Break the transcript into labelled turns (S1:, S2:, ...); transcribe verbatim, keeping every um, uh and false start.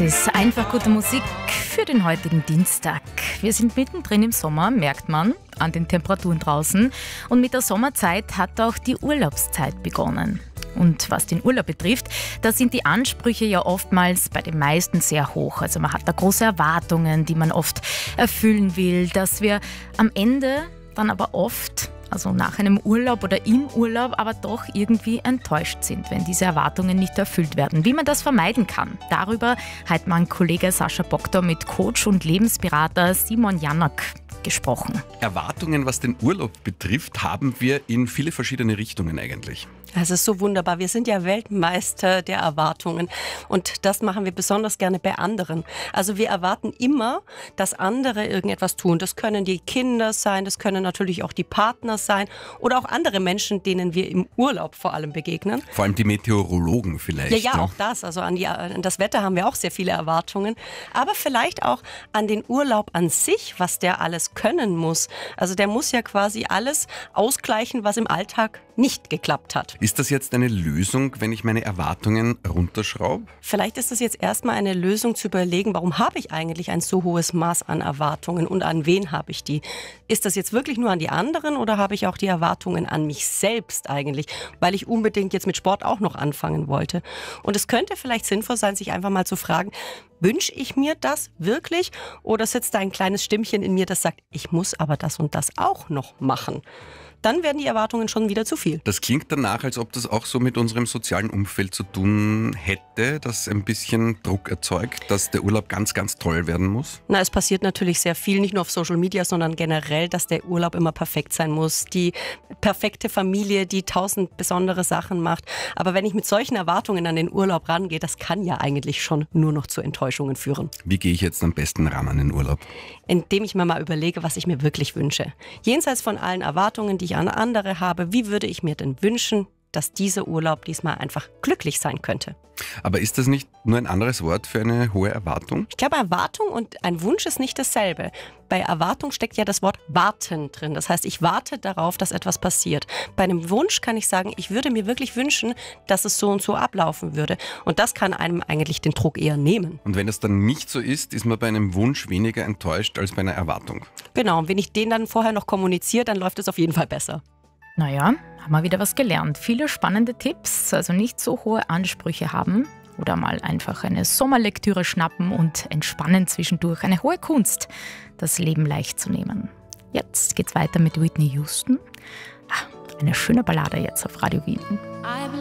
S1: ist einfach gute Musik für den heutigen Dienstag. Wir sind mittendrin im Sommer, merkt man an den Temperaturen draußen. Und mit der Sommerzeit hat auch die Urlaubszeit begonnen. Und was den Urlaub betrifft, da sind die Ansprüche ja oftmals bei den meisten sehr hoch. Also man hat da große Erwartungen, die man oft erfüllen will, dass wir am Ende dann aber oft, also nach einem Urlaub oder im Urlaub, aber doch irgendwie enttäuscht sind, wenn diese Erwartungen nicht erfüllt werden. Wie man das vermeiden kann, darüber hat mein Kollege Sascha Boktor mit Coach und Lebensberater Simon Janak gesprochen.
S2: Erwartungen, was den Urlaub betrifft, haben wir in viele verschiedene Richtungen eigentlich.
S3: Das ist so wunderbar. Wir sind ja Weltmeister der Erwartungen und das machen wir besonders gerne bei anderen. Also wir erwarten immer, dass andere irgendetwas tun. Das können die Kinder sein, das können natürlich auch die Partner sein oder auch andere Menschen, denen wir im Urlaub vor allem begegnen.
S2: Vor allem die Meteorologen vielleicht.
S3: Ja, ja,
S2: ne?
S3: auch das. Also an, die, an das Wetter haben wir auch sehr viele Erwartungen. Aber vielleicht auch an den Urlaub an sich, was der alles können muss. Also der muss ja quasi alles ausgleichen, was im Alltag nicht geklappt hat.
S2: Ist das jetzt eine Lösung, wenn ich meine Erwartungen runterschraube?
S3: Vielleicht ist es jetzt erstmal eine Lösung zu überlegen, warum habe ich eigentlich ein so hohes Maß an Erwartungen und an wen habe ich die? Ist das jetzt wirklich nur an die anderen oder habe ich auch die Erwartungen an mich selbst eigentlich, weil ich unbedingt jetzt mit Sport auch noch anfangen wollte? Und es könnte vielleicht sinnvoll sein, sich einfach mal zu fragen, wünsche ich mir das wirklich oder sitzt da ein kleines Stimmchen in mir, das sagt, ich muss aber das und das auch noch machen? Dann werden die Erwartungen schon wieder zu viel.
S2: Das klingt danach, als ob das auch so mit unserem sozialen Umfeld zu tun hätte, das ein bisschen Druck erzeugt, dass der Urlaub ganz, ganz toll werden muss.
S3: Na, es passiert natürlich sehr viel, nicht nur auf Social Media, sondern generell, dass der Urlaub immer perfekt sein muss. Die perfekte Familie, die tausend besondere Sachen macht. Aber wenn ich mit solchen Erwartungen an den Urlaub rangehe, das kann ja eigentlich schon nur noch zu Enttäuschungen führen.
S2: Wie gehe ich jetzt am besten ran an den Urlaub?
S3: Indem ich mir mal überlege, was ich mir wirklich wünsche. Jenseits von allen Erwartungen, die ich an andere habe, wie würde ich mir denn wünschen, dass dieser Urlaub diesmal einfach glücklich sein könnte?
S2: Aber ist das nicht nur ein anderes Wort für eine hohe Erwartung?
S3: Ich glaube, Erwartung und ein Wunsch ist nicht dasselbe. Bei Erwartung steckt ja das Wort warten drin. Das heißt, ich warte darauf, dass etwas passiert. Bei einem Wunsch kann ich sagen, ich würde mir wirklich wünschen, dass es so und so ablaufen würde. Und das kann einem eigentlich den Druck eher nehmen.
S2: Und wenn das dann nicht so ist, ist man bei einem Wunsch weniger enttäuscht als bei einer Erwartung.
S3: Genau, und wenn ich den dann vorher noch kommuniziere, dann läuft es auf jeden Fall besser.
S1: Naja, haben wir wieder was gelernt. Viele spannende Tipps, also nicht so hohe Ansprüche haben oder mal einfach eine Sommerlektüre schnappen und entspannen zwischendurch. Eine hohe Kunst, das Leben leicht zu nehmen. Jetzt geht's weiter mit Whitney Houston. Ah, eine schöne Ballade jetzt auf Radio Wien.